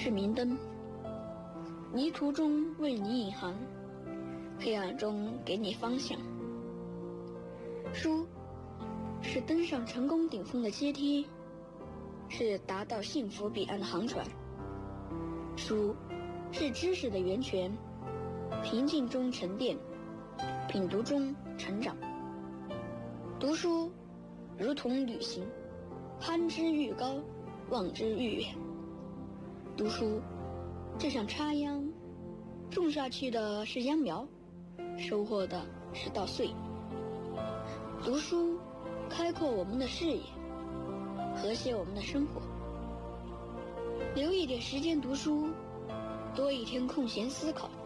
是明灯，泥土中为你引航，黑暗中给你方向。书是登上成功顶峰的阶梯，是达到幸福彼岸的航船。书是知识的源泉，平静中沉淀，品读中成长。读书如同旅行，攀之愈高，望之愈远。读书就像插秧，种下去的是秧苗，收获的是稻穗。读书开阔我们的视野，和谐我们的生活。留一点时间读书，多一天空闲思考，